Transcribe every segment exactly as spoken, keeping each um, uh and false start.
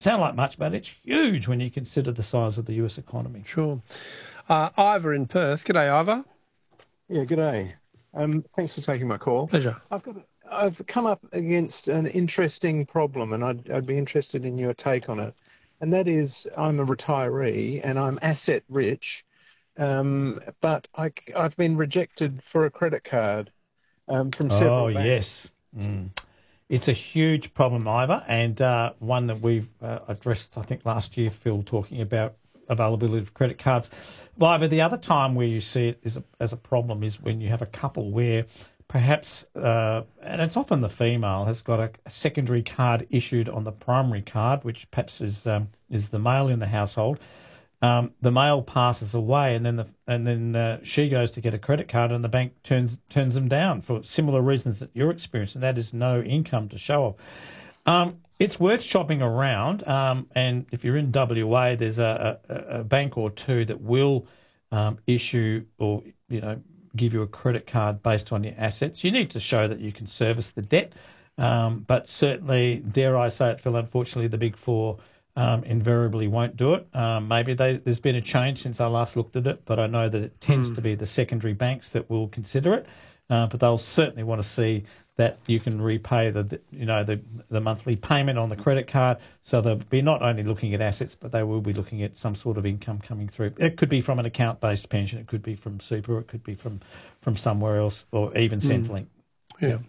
sound like much, but it's huge when you consider the size of the U S economy. Sure. Uh, Ivor in Perth. G'day, Ivor. Yeah, g'day. Um, thanks for taking my call. Pleasure. I've got, I've come up against an interesting problem, and I'd, I'd be interested in your take on it. And that is, I'm a retiree and I'm asset rich, um, but I, I've been rejected for a credit card um, from several Oh, banks. yes. Mm. It's a huge problem, Ivor, and uh, one that we've uh, addressed, I think, last year, Phil, talking about availability of credit cards. Well, Ivor, the other time where you see it as a, as a problem is when you have a couple where perhaps, uh, and it's often the female, has got a, a secondary card issued on the primary card, which perhaps is um, is the male in the household. Um, the male passes away, and then the and then uh, she goes to get a credit card, and the bank turns turns them down for similar reasons that you're experiencing. That is no income to show off. Um, it's worth shopping around, um, and if you're in W A, there's a, a, a bank or two that will um, issue or you know give you a credit card based on your assets. You need to show that you can service the debt, um, but certainly, dare I say it, Phil, unfortunately, the Big Four Um, invariably won't do it. Um, maybe they, there's been a change since I last looked at it, but I know that it tends Mm. to be the secondary banks that will consider it. Uh, but they'll certainly want to see that you can repay the you know the the monthly payment on the credit card. So they'll be not only looking at assets, but they will be looking at some sort of income coming through. It could be from an account-based pension, it could be from super, it could be from from somewhere else, or even Mm. Centrelink. Yeah. Yeah.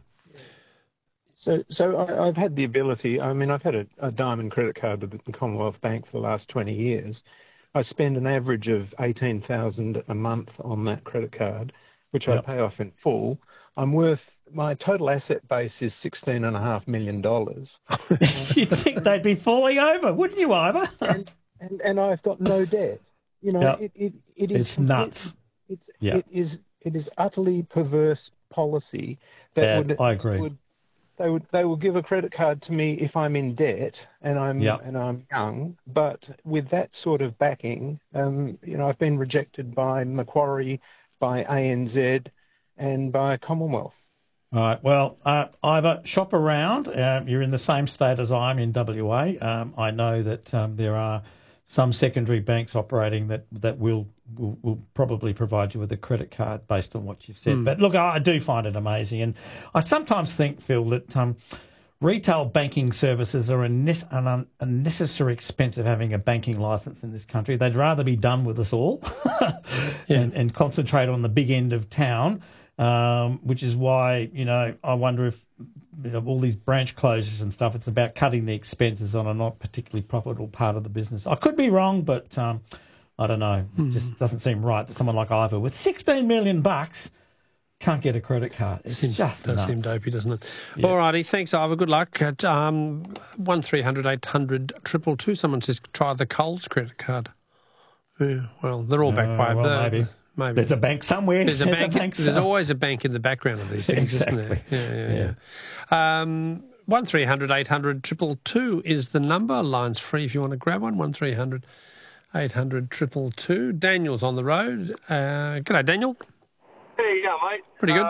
So, so I, I've had the ability. I mean, I've had a, a diamond credit card with the Commonwealth Bank for the last twenty years. I spend an average of eighteen thousand a month on that credit card, which Yep. I pay off in full. I'm worth my total asset base is sixteen and a half million dollars, You'd think they'd be falling over, wouldn't you, Ivor? and, and and I've got no debt. You know, Yep. it, it it is It's complete- nuts. It's Yeah. it is it is utterly perverse policy that Yeah, would I agree. would they would they will give a credit card to me if I'm in debt and I'm Yeah. and I'm young, but with that sort of backing, um, you know, I've been rejected by Macquarie, by A N Z, and by Commonwealth. All right. Well, uh, Ivor, shop around. Uh, you're in the same state as I'm in W A. Um, I know that um, there are some secondary banks operating that that will, will will probably provide you with a credit card based on what you've said. Mm. But look, I, I do find it amazing, and I sometimes think, Phil, that um, retail banking services are a ne- an un- unnecessary expense of having a banking license in this country. They'd rather be done with us all Yeah. and, and concentrate on the big end of town. Um, which is why, you know, I wonder if you know, all these branch closures and stuff, it's about cutting the expenses on a not particularly profitable part of the business. I could be wrong, but um, I don't know. It just doesn't seem right that someone like Ivor with sixteen million bucks can't get a credit card. It's Seems, just does nuts. seem dopey, doesn't it? Yeah. All righty, thanks, Ivor. Good luck. At um, one three hundred eight hundred triple two, someone says try the Coles credit card. Yeah, well, they're all backed Uh, by... well, the- maybe. Maybe. There's a bank somewhere. There's a bank. there's somewhere. always a bank in the background of these things, isn't there? Exactly. Yeah, yeah, yeah. Um, one three hundred eight hundred triple two is the number. Line's free if you want to grab one. One three hundred eight hundred triple two. Daniel's on the road. Uh, g'day, Daniel. There you go, mate. Pretty good. Um,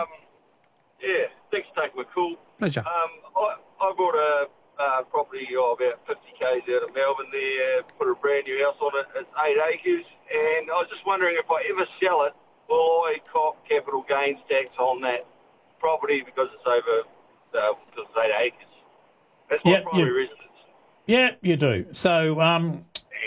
yeah, thanks for taking my call. Pleasure. Um, I, I bought a uh, property oh, about fifty kays out of Melbourne there, put a brand new house on it. It's eight acres, and I was just wondering if I ever sell it, will I cop capital gains tax on that property because it's over, uh, because it's eight acres? That's my Yeah, primary you- residence. Yeah, you do. So, um,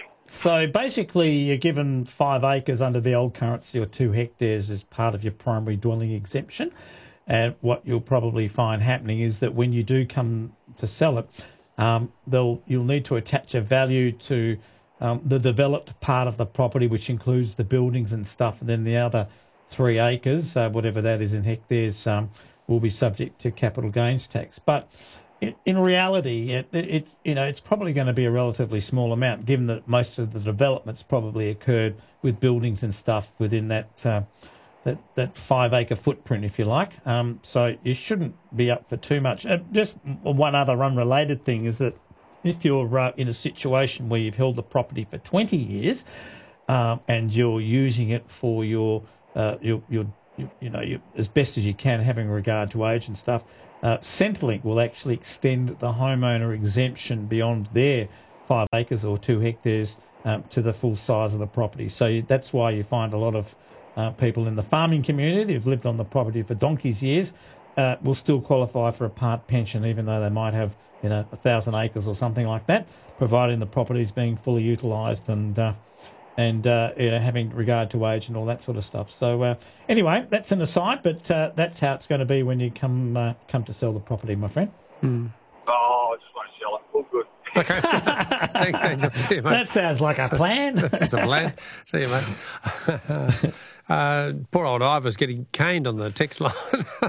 so basically, you're given five acres under the old currency or two hectares as part of your primary dwelling exemption. And what you'll probably find happening is that when you do come to sell it, um, they'll you'll need to attach a value to um, the developed part of the property, which includes the buildings and stuff, and then the other three acres, uh, whatever that is in hectares, um, will be subject to capital gains tax. But in, in reality, it, it, it you know it's probably going to be a relatively small amount, given that most of the developments probably occurred with buildings and stuff within that uh, that that five acre footprint, if you like. Um, so you shouldn't be up for too much. Uh, just one other unrelated thing is that if you're uh, in a situation where you've held the property for twenty years um, and you're using it for your uh, your your you, you know, you, as best as you can, having regard to age and stuff, uh, Centrelink will actually extend the homeowner exemption beyond their five acres or two hectares um, to the full size of the property. So you, that's why you find a lot of uh, people in the farming community who've lived on the property for donkey's years uh, will still qualify for a part pension, even though they might have, you know, a thousand acres or something like that, providing the property is being fully utilised and uh, and uh, you know, having regard to age and all that sort of stuff. So uh, anyway, that's an aside, but uh, that's how it's going to be when you come uh, come to sell the property, my friend. Hmm. Oh, I just want to sell it. All good. Okay. Thanks, Daniel. See you, mate. That sounds like a plan. It's a plan. See you, mate. Uh, poor old Ivor's getting caned on the text line.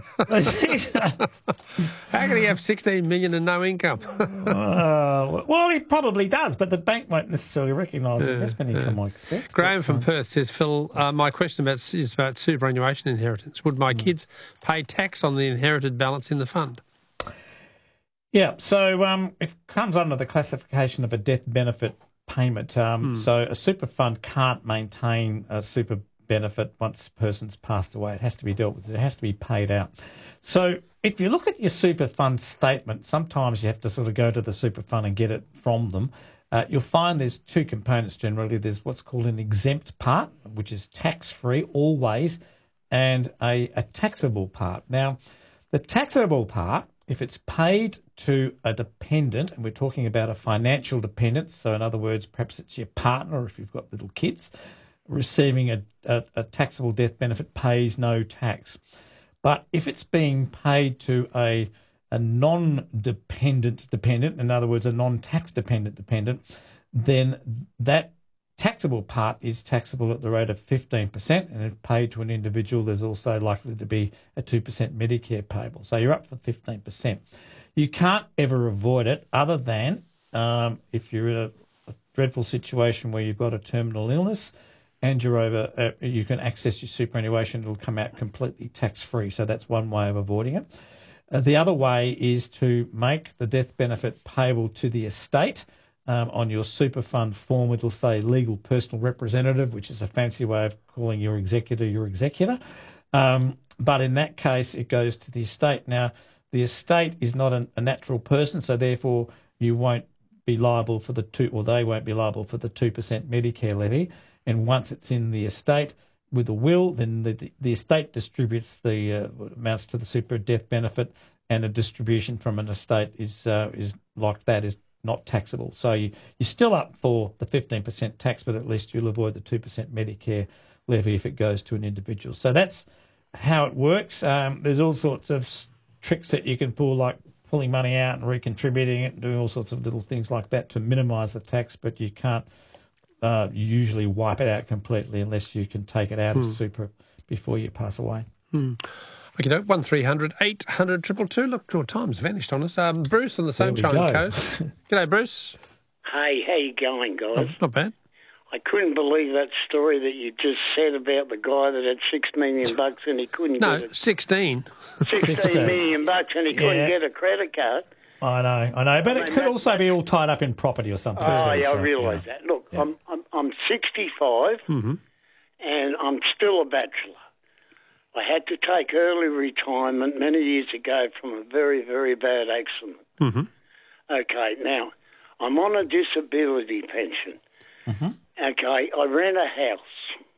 How can he have sixteen million and no income? uh, well, he probably does, but the bank won't necessarily recognise the investment income, I expect. Graham but, from um, Perth says, Phil, uh, my question about is about superannuation inheritance. Would my kids pay tax on the inherited balance in the fund? Yeah, so um, it comes under the classification of a death benefit payment. Um, Hmm. So a super fund can't maintain a super benefit once a person's passed away. It has to be dealt with. It has to be paid out. So if you look at your super fund statement, sometimes you have to sort of go to the super fund and get it from them. Uh, you'll find there's two components generally. There's what's called an exempt part, which is tax-free always, and a, a taxable part. Now, the taxable part, if it's paid to a dependent, and we're talking about a financial dependent, so in other words, perhaps it's your partner or if you've got little kids, receiving a, a, a taxable death benefit pays no tax. But if it's being paid to a, a non-dependent dependent, in other words, a non-tax dependent dependent, then that taxable part is taxable at the rate of fifteen percent, and if paid to an individual, there's also likely to be a two percent Medicare payable. So you're up for fifteen percent. You can't ever avoid it other than um, if you're in a, a dreadful situation where you've got a terminal illness and you're over, uh, you can access your superannuation. It'll come out completely tax-free. So that's one way of avoiding it. Uh, the other way is to make the death benefit payable to the estate. Um, on your super fund form, it'll say legal personal representative, which is a fancy way of calling your executor your executor. Um, but in that case, it goes to the estate. Now, the estate is not a, a natural person, so therefore you won't be liable for the two, or they won't be liable for the two percent Medicare levy. And once it's in the estate with a will, then the, the estate distributes the uh, amounts to the super death benefit, and a distribution from an estate is uh, is like that is not taxable. So you, you're still up for the fifteen percent tax, but at least you'll avoid the two percent Medicare levy if it goes to an individual. So that's how it works. Um, there's all sorts of tricks that you can pull, like pulling money out and recontributing it and doing all sorts of little things like that to minimise the tax, but you can't uh, usually wipe it out completely unless you can take it out Hmm. of super before you pass away. Hmm. Okay, no, one three hundred eight hundred two two two. Look, your time's vanished on us. Um, Bruce on the There we Sunshine go. Coast. G'day, Bruce. Hey, how you going, Oh, guys? not bad. I couldn't believe that story that you just said about the guy that had six million bucks and he couldn't No, get sixteen. a sixteen sixteen. million bucks and he couldn't Yeah. get a credit card. I know, I know, but it could also be all tied up in property or something. Oh, too, yeah, I so, realise yeah. that. Look, Yeah. I'm, I'm I'm sixty-five Mm-hmm. and I'm still a bachelor. I had to take early retirement many years ago from a very, very bad accident. Mm-hmm. Okay, now, I'm on a disability pension. Mm-hmm. Okay, I rent a house.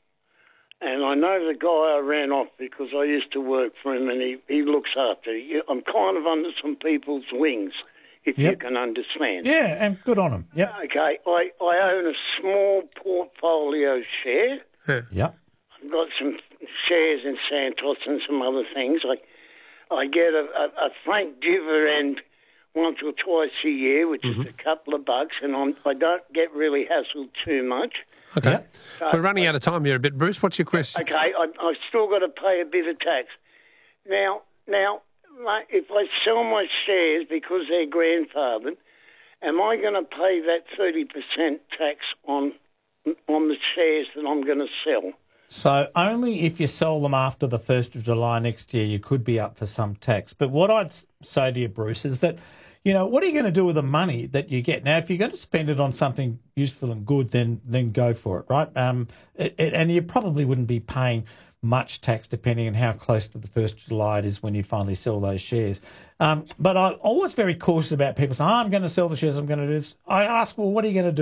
And I know the guy I ran off because I used to work for him and he, he looks after you. I'm kind of under some people's wings, if you Yep. can understand. Yeah, and good on them. Yep, Okay, I, I own a small portfolio share. Yeah. yep. I've got some shares in Santos and some other things. I I get a, a, a frank dividend once or twice a year, which Mm-hmm. is a couple of bucks, and I'm, I don't get really hassled too much. Okay. Yep. We're running out of time here a bit, Bruce. What's your question? Okay, I, I've still got to pay a bit of tax. Now, now, mate, if I sell my shares because they're grandfathered, am I going to pay that thirty percent tax on on the shares that I'm going to sell? So only if you sell them after the first of July next year, you could be up for some tax. But what I'd s- say to you, Bruce, is that, you know, what are you going to do with the money that you get? Now, if you're going to spend it on something useful and good, then then go for it, right? Um, it, it, and you probably wouldn't be paying much tax depending on how close to the first of July it is when you finally sell those shares. Um, but I'm always very cautious about people saying, oh, I'm going to sell the shares, I'm going to do this. I ask, well, what are you going to do